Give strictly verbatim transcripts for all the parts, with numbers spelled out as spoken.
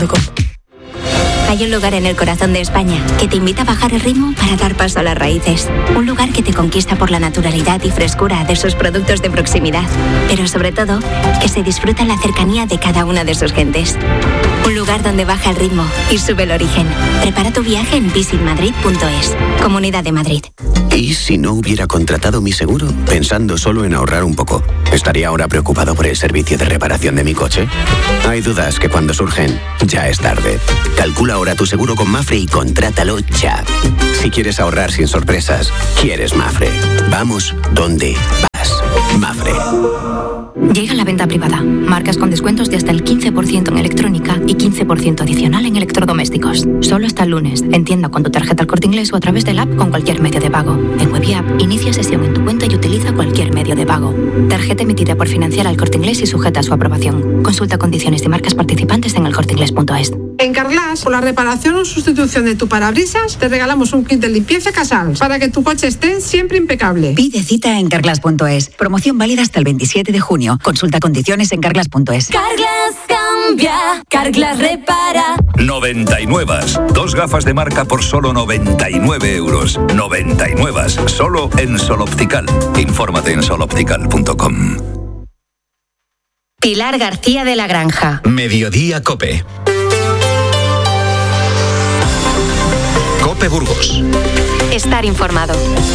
Hay un lugar en el corazón de España que te invita a bajar el ritmo para dar paso a las raíces. Un lugar que te conquista por la naturalidad y frescura de sus productos de proximidad. Pero sobre todo, que se disfruta en la cercanía de cada una de sus gentes. Un lugar donde baja el ritmo y sube el origen. Prepara tu viaje en visit madrid punto es. Comunidad de Madrid. ¿Y si no hubiera contratado mi seguro? Pensando solo en ahorrar un poco. ¿Estaría ahora preocupado por el servicio de reparación de mi coche? Hay dudas que cuando surgen, ya es tarde. Calcula ahora tu seguro con Mafre y contrátalo ya. Si quieres ahorrar sin sorpresas, quieres Mafre. Vamos donde vas. Mafre. Llega la venta privada. Marcas con descuentos de hasta el quince por ciento en electrónica y quince por ciento adicional en electrodomésticos. Solo hasta el lunes. En tienda con tu tarjeta El Corte Inglés o a través del app con cualquier medio de pago. En web y app, inicia sesión en tu cuenta y utiliza cualquier medio de pago. Tarjeta emitida por Financiera El Corte Inglés y sujeta a su aprobación. Consulta condiciones y marcas participantes en el corte inglés punto es. En Carglass, por la reparación o sustitución de tu parabrisas, te regalamos un kit de limpieza Casals para que tu coche esté siempre impecable. Pide cita en carglass punto es. Promoción válida hasta el veintisiete de junio. Consulta condiciones en carglass punto es. Carglass cambia, Carglass repara. noventa y nueve. Dos gafas de marca por solo noventa y nueve euros. noventa y nueve. Solo en Sol Optical. Infórmate en sol optical punto com. Pilar García de la Granja. Mediodía Cope. Cope Burgos. Estar informado.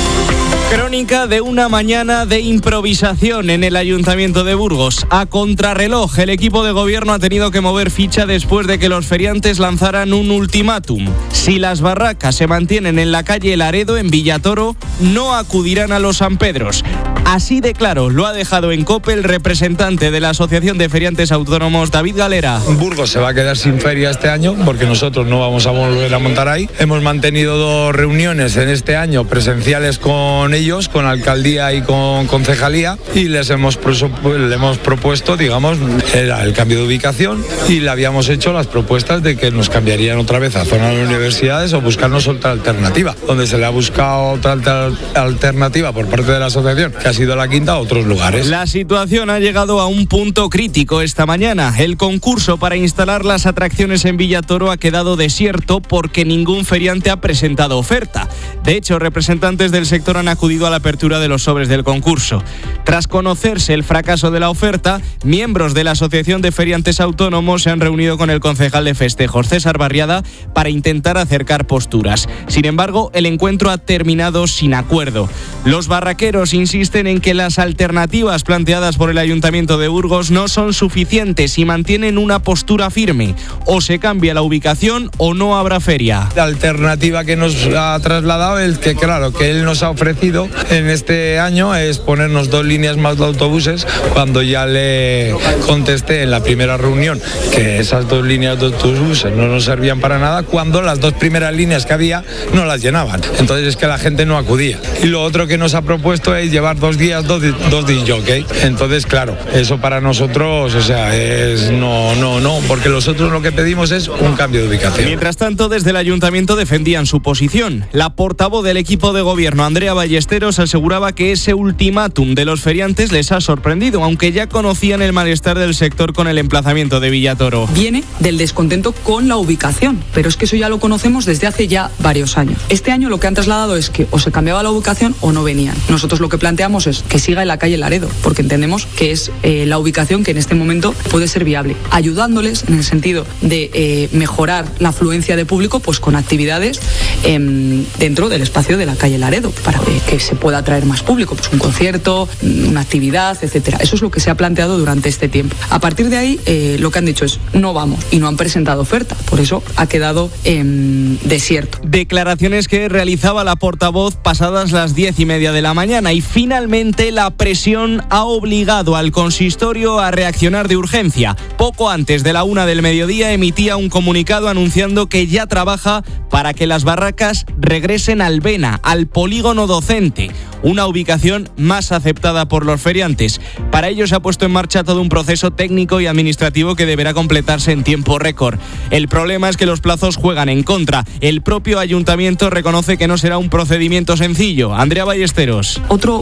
Crónica de una mañana de improvisación en el Ayuntamiento de Burgos. A contrarreloj, el equipo de gobierno ha tenido que mover ficha después de que los feriantes lanzaran un ultimátum. Si las barracas se mantienen en la calle Laredo, en Villatoro, no acudirán a los San Pedros. Así de claro lo ha dejado en COPE el representante de la Asociación de Feriantes Autónomos, David Galera. Burgos se va a quedar sin feria este año porque nosotros no vamos a volver a montar ahí. Hemos mantenido dos reuniones en este año presenciales con ellos, con alcaldía y con concejalía, y les hemos, le hemos propuesto, digamos, era el cambio de ubicación, y le habíamos hecho las propuestas de que nos cambiarían otra vez a zona de universidades o buscarnos otra alternativa. Donde se le ha buscado otra alter, alternativa por parte de la asociación, que ha sido la Quinta, a otros lugares. La situación ha llegado a un punto crítico esta mañana. El concurso para instalar las atracciones en Villatoro ha quedado desierto porque ningún feriante ha presentado oferta. De hecho, representantes del sector han acudido a la apertura de los sobres del concurso. Tras conocerse el fracaso de la oferta, miembros de la Asociación de Feriantes Autónomos se han reunido con el concejal de festejos, César Barriada, para intentar acercar posturas. Sin embargo, el encuentro ha terminado sin acuerdo. Los barraqueros insisten en que las alternativas planteadas por el Ayuntamiento de Burgos no son suficientes y mantienen una postura firme. O se cambia la ubicación o no habrá feria. La alternativa que nos ha trasladado es que, claro, que él nos ha ofrecido en este año es ponernos dos líneas más de autobuses, cuando ya le contesté en la primera reunión que esas dos líneas de autobuses no nos servían para nada, cuando las dos primeras líneas que había no las llenaban. Entonces es que la gente no acudía. Y lo otro que nos ha propuesto es llevar dos días, dos, dos disc jockey. Entonces, claro, eso para nosotros, o sea, es no, no, no, porque nosotros lo que pedimos es un cambio de ubicación. Mientras tanto, desde el Ayuntamiento defendían su posición. La portavoz del equipo de gobierno, Andrea Ballesteros, aseguraba que ese ultimátum de los feriantes les ha sorprendido, aunque ya conocían el malestar del sector con el emplazamiento de Villatoro. Viene del descontento con la ubicación, pero es que eso ya lo conocemos desde hace ya varios años. Este año lo que han trasladado es que o se cambiaba la ubicación o no venían. Nosotros lo que planteamos es que siga en la calle Laredo, porque entendemos que es eh, la ubicación que en este momento puede ser viable, ayudándoles en el sentido de eh, mejorar la afluencia de público, pues con actividades eh, dentro del espacio de la calle Laredo, para que, que se pueda atraer más público, pues un concierto, una actividad, etcétera. Eso es lo que se ha planteado durante este tiempo. A partir de ahí, eh, lo que han dicho es no vamos, y no han presentado oferta, por eso ha quedado eh, desierto. Declaraciones que realizaba la portavoz pasadas las diez y media de la mañana, y finalmente la presión ha obligado al consistorio a reaccionar de urgencia. Poco antes de la una del mediodía emitía un comunicado anunciando que ya trabaja para que las barracas regresen al Vena, al polígono docente, una ubicación más aceptada por los feriantes. Para ello se ha puesto en marcha todo un proceso técnico y administrativo que deberá completarse en tiempo récord. El problema es que los plazos juegan en contra. El propio ayuntamiento reconoce que no será un procedimiento sencillo. Andrea Ballesteros. Otro tema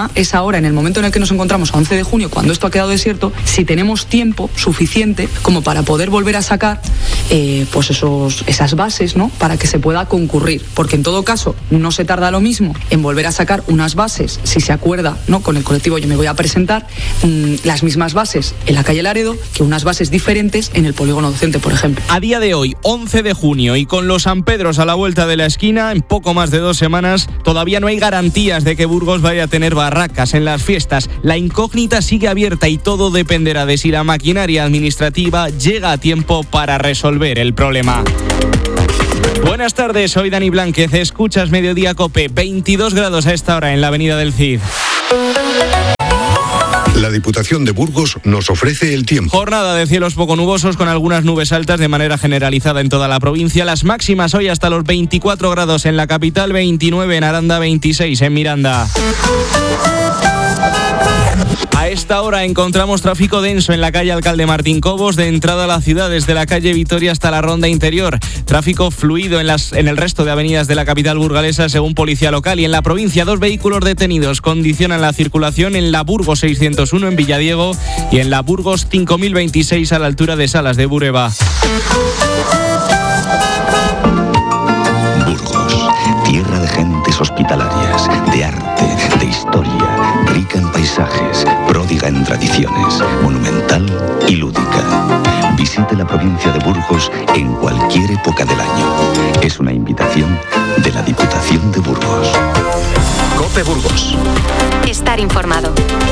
problema es ahora, en el momento en el que nos encontramos a once de junio, cuando esto ha quedado desierto, si tenemos tiempo suficiente como para poder volver a sacar eh, pues esos, esas bases, ¿no? Para que se pueda concurrir, porque en todo caso no se tarda lo mismo en volver a sacar unas bases, si se acuerda, ¿no? Con el colectivo Yo Me Voy a Presentar, mmm, las mismas bases en la calle Laredo que unas bases diferentes en el polígono docente, por ejemplo. A día de hoy, once de junio, y con los San Pedros a la vuelta de la esquina, en poco más de dos semanas, todavía no hay garantías de que Burgos vaya a tener barracas en las fiestas. La incógnita sigue abierta y todo dependerá de si la maquinaria administrativa llega a tiempo para resolver el problema. Buenas tardes, soy Dani Blánquez, escuchas Mediodía Cope, veintidós grados a esta hora en la avenida del Cid. La Diputación de Burgos nos ofrece el tiempo. Jornada de cielos poco nubosos con algunas nubes altas de manera generalizada en toda la provincia. Las máximas hoy hasta los veinticuatro grados en la capital, veintinueve en Aranda, veintiséis en Miranda. A esta hora encontramos tráfico denso en la calle Alcalde Martín Cobos, de entrada a la ciudad desde la calle Vitoria hasta la Ronda Interior. Tráfico fluido en, las, en el resto de avenidas de la capital burgalesa según policía local. Y en la provincia, dos vehículos detenidos condicionan la circulación en la Burgos seiscientos uno en Villadiego y en la Burgos cinco mil veintiséis a la altura de Salas de Bureba. Burgos, tierra de gentes hospitalarias, de arte, de historia, rica en paisajes, pródiga en tradiciones, monumental y lúdica. Visite la provincia de Burgos en cualquier época del año. Es una invitación de la Diputación de Burgos. COPE Burgos. Estar informado.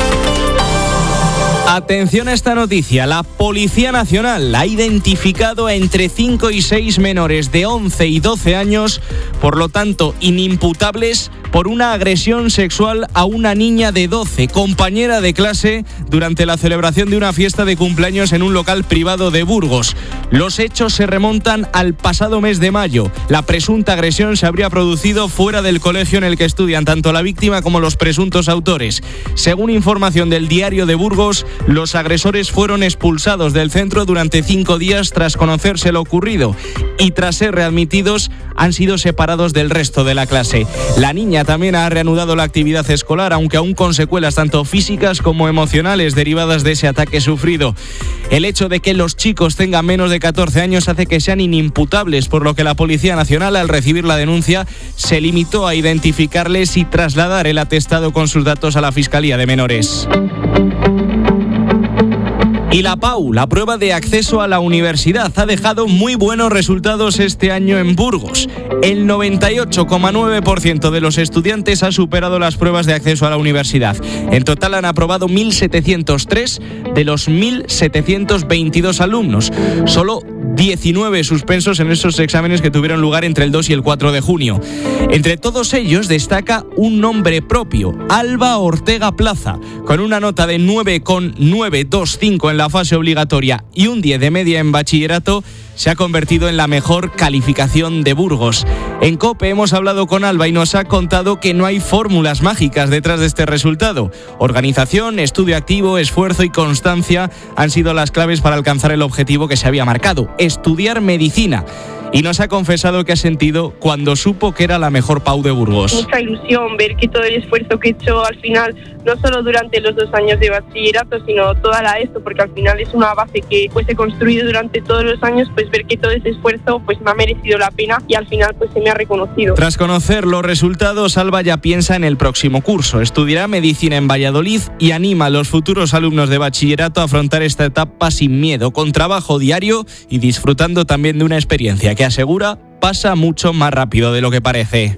Atención a esta noticia. La Policía Nacional ha identificado a entre cinco y seis menores de once y doce años, por lo tanto inimputables, por una agresión sexual a una niña de doce, compañera de clase, durante la celebración de una fiesta de cumpleaños en un local privado de Burgos. Los hechos se remontan al pasado mes de mayo. La presunta agresión se habría producido fuera del colegio en el que estudian tanto la víctima como los presuntos autores. Según información del Diario de Burgos, los agresores fueron expulsados del centro durante cinco días tras conocerse lo ocurrido y tras ser readmitidos han sido separados del resto de la clase. La niña también ha reanudado la actividad escolar, aunque aún con secuelas tanto físicas como emocionales derivadas de ese ataque sufrido. El hecho de que los chicos tengan menos de catorce años hace que sean inimputables, por lo que la Policía Nacional, al recibir la denuncia, se limitó a identificarles y trasladar el atestado con sus datos a la Fiscalía de Menores. Y la PAU, la prueba de acceso a la universidad, ha dejado muy buenos resultados este año en Burgos. El noventa y ocho coma nueve por ciento de los estudiantes ha superado las pruebas de acceso a la universidad. En total han aprobado mil setecientos tres de los mil setecientos veintidós alumnos. Solo diecinueve suspensos en esos exámenes que tuvieron lugar entre el dos y el cuatro de junio. Entre todos ellos destaca un nombre propio, Alba Ortega Plaza, con una nota de nueve coma novecientos veinticinco en la fase obligatoria y un diez de media en bachillerato. Se ha convertido en la mejor calificación de Burgos. En COPE hemos hablado con Alba y nos ha contado que no hay fórmulas mágicas detrás de este resultado. Organización, estudio activo, esfuerzo y constancia han sido las claves para alcanzar el objetivo que se había marcado: estudiar medicina. Y nos ha confesado que ha sentido cuando supo que era la mejor PAU de Burgos. Mucha ilusión ver que todo el esfuerzo que he hecho al final, no solo durante los dos años de bachillerato, sino toda la ESO, porque al final es una base que pues he construido durante todos los años, pues ver que todo ese esfuerzo pues me ha merecido la pena y al final pues se me ha reconocido. Tras conocer los resultados, Alba ya piensa en el próximo curso. Estudiará medicina en Valladolid y anima a los futuros alumnos de bachillerato a afrontar esta etapa sin miedo, con trabajo diario y disfrutando también de una experiencia que asegura pasa mucho más rápido de lo que parece.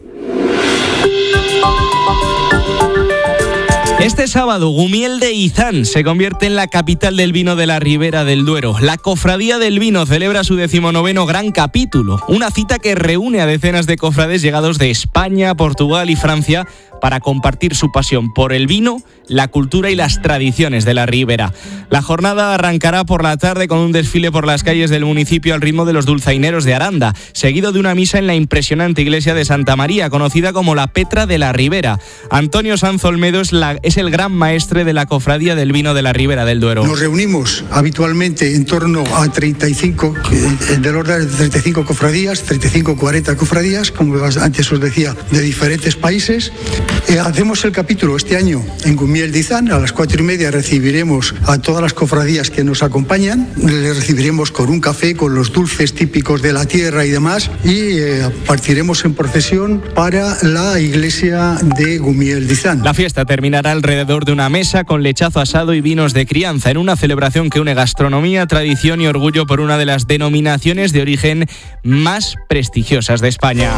Este sábado, Gumiel de Izán se convierte en la capital del vino de la Ribera del Duero. La Cofradía del Vino celebra su decimonoveno gran capítulo, una cita que reúne a decenas de cofrades llegados de España, Portugal y Francia para compartir su pasión por el vino, la cultura y las tradiciones de la Ribera. La jornada arrancará por la tarde con un desfile por las calles del municipio al ritmo de los dulzaineros de Aranda, seguido de una misa en la impresionante iglesia de Santa María, conocida como la Petra de la Ribera. Antonio Sanz Olmedo es, la, es el gran maestre de la Cofradía del Vino de la Ribera del Duero. Nos reunimos habitualmente en torno a treinta y cinco, del orden de treinta y cinco cofradías, treinta y cinco, cuarenta cofradías, como antes os decía, de diferentes países. Eh, hacemos el capítulo este año en Gumiel de Izán. A las cuatro y media recibiremos a todas las cofradías que nos acompañan. Les recibiremos con un café, con los dulces típicos de la tierra y demás. Y eh, partiremos en procesión para la iglesia de Gumiel de Izán. La fiesta terminará alrededor de una mesa con lechazo asado y vinos de crianza, en una celebración que une gastronomía, tradición y orgullo por una de las denominaciones de origen más prestigiosas de España.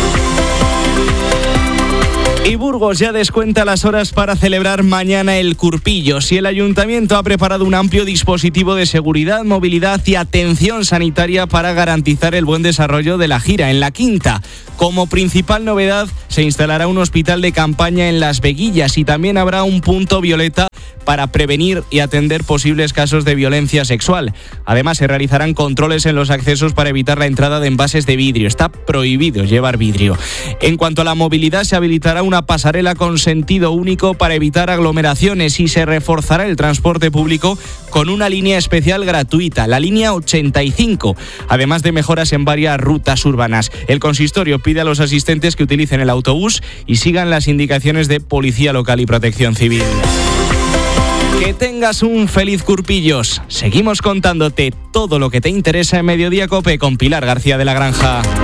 Y Burgos ya descuenta las horas para celebrar mañana el Curpillo. Si el ayuntamiento ha preparado un amplio dispositivo de seguridad, movilidad y atención sanitaria para garantizar el buen desarrollo de la gira en la Quinta. Como principal novedad, se instalará un hospital de campaña en Las Veguillas y también habrá un punto violeta para prevenir y atender posibles casos de violencia sexual. Además, se realizarán controles en los accesos para evitar la entrada de envases de vidrio. Está prohibido llevar vidrio. En cuanto a la movilidad, se habilitará una pasarela con sentido único para evitar aglomeraciones y se reforzará el transporte público con una línea especial gratuita, la línea ochenta y cinco, además de mejoras en varias rutas urbanas. El consistorio pide a los asistentes que utilicen el autobús y sigan las indicaciones de Policía Local y Protección Civil. Que tengas un feliz Curpillos. Seguimos contándote todo lo que te interesa en Mediodía Cope con Pilar García de la Granja.